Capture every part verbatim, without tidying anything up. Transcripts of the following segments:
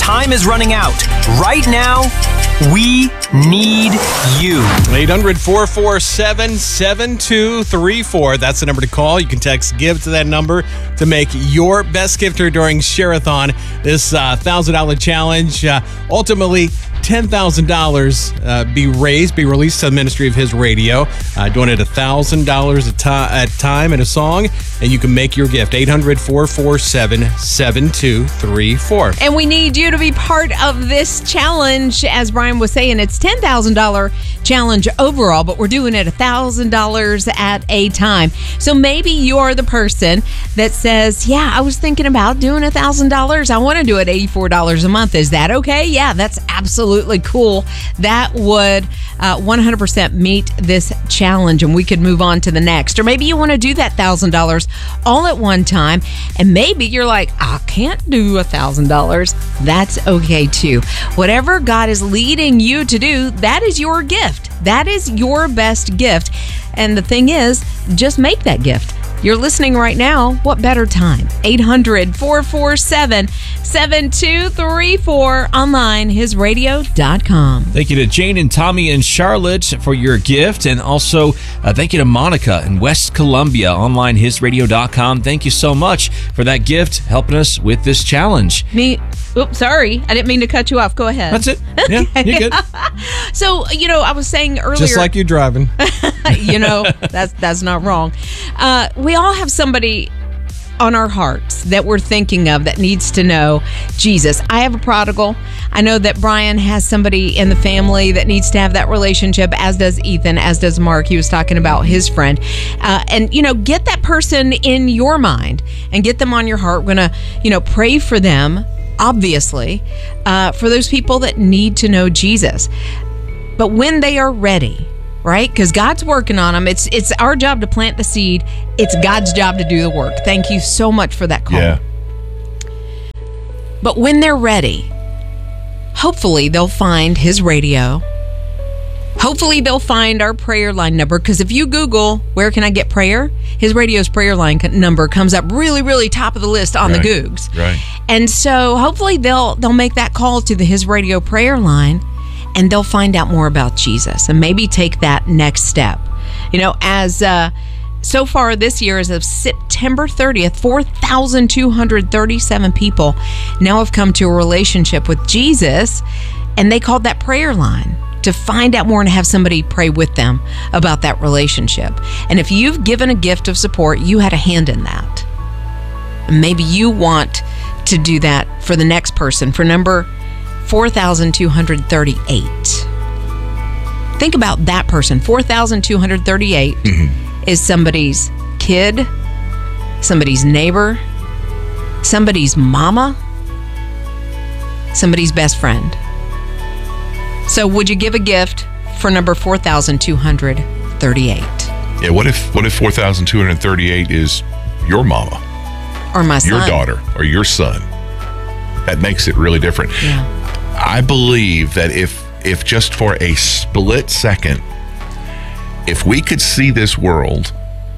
time is running out. Right now, we need you. eight hundred, four four seven, seven two three four. That's the number to call. You can text GIVE to that number to make your best gifter during Share-a-thon. This uh, one thousand dollars challenge. Uh, ultimately, ten thousand dollars uh, be raised, be released to the ministry of His Radio. Uh, donate one thousand dollars a to- at time and a song, and you can make your gift. eight hundred, four four seven, seven two three four. And we need you to be part of this challenge. As Brian was saying, it's ten thousand dollars challenge overall, but we're doing it one thousand dollars at a time. So maybe you're the person that says, yeah, I was thinking about doing one thousand dollars. I want to do it eighty-four dollars a month. Is that okay? Yeah, that's absolutely cool. That would uh, one hundred percent meet this challenge, and we could move on to the next. Or maybe you want to do that one thousand dollars all at one time, and maybe you're like, I can't do one thousand dollars. That's okay too. Whatever God is leading you to do, that is your gift. That is your best gift. And the thing is, just make that gift. You're listening right now. What better time? eight hundred, four four seven, seven two three four. Online, his radio dot com. Thank you to Jane and Tommy and Charlotte for your gift. And also, uh, thank you to Monica in West Columbia. Online, his radio dot com. Thank you so much for that gift, helping us with this challenge. Me, oops, sorry. I didn't mean to cut you off. Go ahead. That's it. Yeah, you're good. So, you know, I was saying earlier. Just like you driving. you know, that's that's not wrong. Uh, we all have somebody on our hearts that we're thinking of that needs to know Jesus. I have a prodigal. I know that Brian has somebody in the family that needs to have that relationship, as does Ethan, as does Mark. He was talking about his friend. Uh, and, you know, get that person in your mind and get them on your heart. We're going to, you know, pray for them, obviously, uh, for those people that need to know Jesus. But when they are ready, right? Because God's working on them. It's it's our job to plant the seed. It's God's job to do the work. Thank you so much for that call. Yeah. But when they're ready, hopefully they'll find his radio. Hopefully they'll find our prayer line number. Because if you Google, where can I get prayer? His radio's prayer line number comes up really, really top of the list on Right. the Googs. Right. And so hopefully they'll they'll make that call to the His Radio prayer line, and they'll find out more about Jesus and maybe take that next step. You know, as uh, so far this year, as of September thirtieth, four thousand two hundred thirty-seven people now have come to a relationship with Jesus, and they called that prayer line to find out more and have somebody pray with them about that relationship. And if you've given a gift of support, you had a hand in that. And maybe you want to do that for the next person, for number four thousand two hundred thirty-eight. Think about that person. four thousand two hundred thirty-eight mm-hmm. is somebody's kid, somebody's neighbor, somebody's mama, somebody's best friend. So would you give a gift for number four thousand two hundred thirty-eight? Yeah, what if what if four thousand two hundred thirty-eight is your mama? Or my son. Your daughter or your son? That makes it really different. Yeah. I believe that if if just for a split second, if we could see this world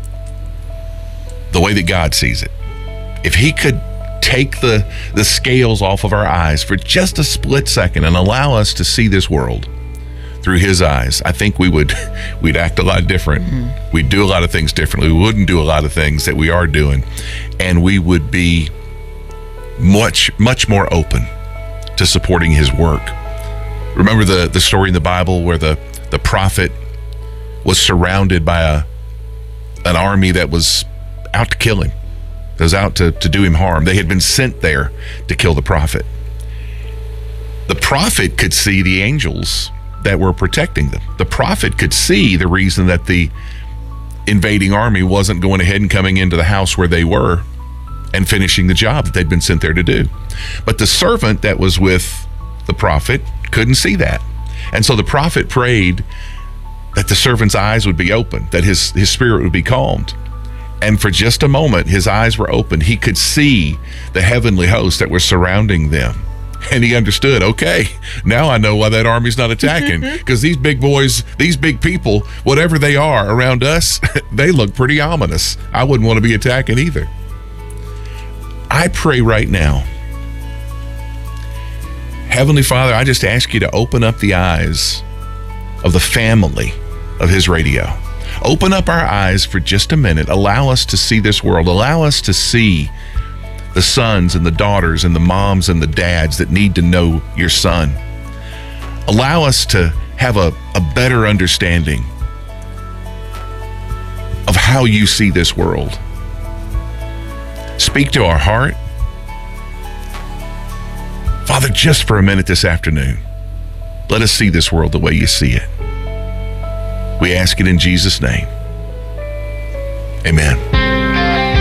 the way that God sees it, if he could take the, the scales off of our eyes for just a split second and allow us to see this world through his eyes, I think we would we'd act a lot different. Mm-hmm. We'd do a lot of things differently. We wouldn't do a lot of things that we are doing, and we would be much, much more open to supporting his work. Remember the, the story in the Bible where the, the prophet was surrounded by a an army that was out to kill him, that was out to, to do him harm. They had been sent there to kill the prophet. The prophet could see the angels that were protecting them. The prophet could see the reason that the invading army wasn't going ahead and coming into the house where they were and finishing the job that they'd been sent there to do. But the servant that was with the prophet couldn't see that. And so the prophet prayed that the servant's eyes would be opened, that his, his spirit would be calmed. And for just a moment, his eyes were opened. He could see the heavenly host that were surrounding them. And he understood, okay, now I know why that army's not attacking. Because these big boys, these big people, whatever they are around us, they look pretty ominous. I wouldn't want to be attacking either. I pray right now Heavenly Father, I just ask you to open up the eyes of the family of His Radio. Open up our eyes for just a minute. Allow us to see this world. Allow us to see the sons and the daughters and the moms and the dads that need to know your Son. Allow us to have a, a better understanding of how you see this world. Speak to our heart. Father, just for a minute this afternoon, let us see this world the way you see it. We ask it in Jesus' name. Amen.